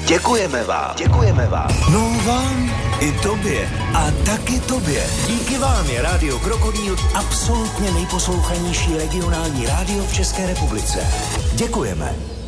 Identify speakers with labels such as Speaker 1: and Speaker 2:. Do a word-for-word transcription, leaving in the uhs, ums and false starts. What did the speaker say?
Speaker 1: Děkujeme vám. Děkujeme vám.
Speaker 2: No vám i tobě. A taky tobě. Díky vám je Rádio Krokodýl absolutně nejposlouchanější regionální rádio v České republice. Děkujeme.